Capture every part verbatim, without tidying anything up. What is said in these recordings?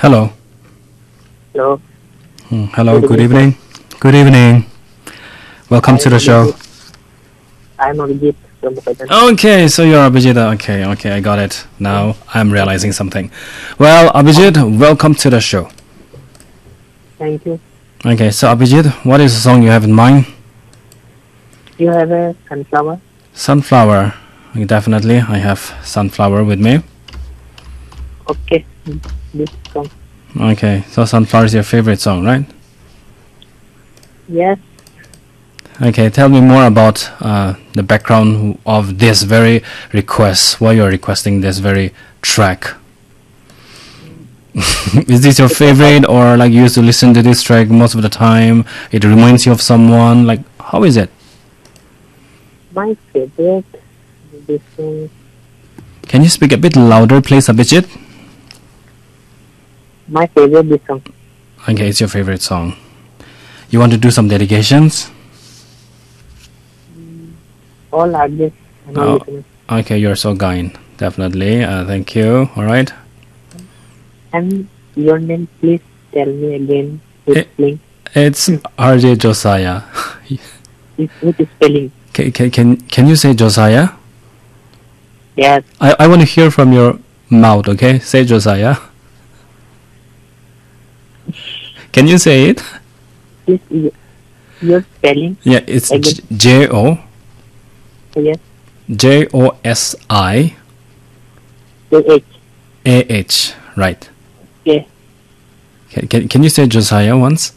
Hello. Hello. Hmm, Hello. Good Good evening, evening. Good evening. Welcome I'm to the show. Abhijit. I'm Abhijit from Bhutan. Okay, so you're Abhijit. Okay, okay, I got it. Now I'm realizing something. Well, Abhijit, welcome to the show. Thank you. Okay, so Abhijit, what is the song you have in mind? You have a sunflower? Sunflower. Definitely, I have Sunflower with me. Okay. This song. Okay, so Sunflower is your favorite song, right? Yes. Okay, tell me more about uh, the background of this very request. Why you're requesting this very track? Is this your favorite, or like you used to listen to this track most of the time? It reminds you of someone. Like, how is it? My favorite. This song. Can you speak a bit louder, please, Abhijit? My favorite this song. Okay, it's your favorite song. You want to do some dedications? All artists and all Oh. listeners. Okay, you're so kind. Definitely. Uh, thank you. All right. And your name, please tell me again. Eh. With spelling. It's R J Josiah. With, with spelling. Can, can, can, can you say Josiah? Yes. I, I want to hear from your mouth, okay? Say Josiah. Can you say it? This is your spelling. Yeah, it's Again. J O Yes. J O S I A H. A H. Right. Okay. Can, can, can you say Josiah once?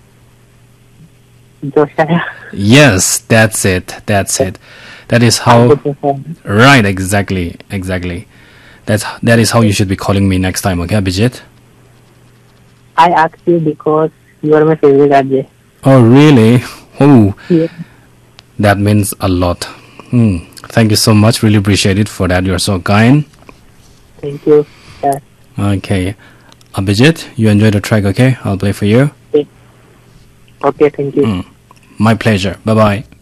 Josiah. Yes, that's it. That's it. That is how. Right, exactly. Exactly. That's that is how you should be calling me next time, okay, Abhijit? I asked you because you are my favorite R J. Oh, really? Oh, Yes. that means a lot. Hmm. Thank you so much. Really appreciate it for that. You're so kind. Thank you. Yeah. Okay. Abhijit, you enjoy the track, okay? I'll play for you. Okay, thank you. My pleasure. Bye-bye.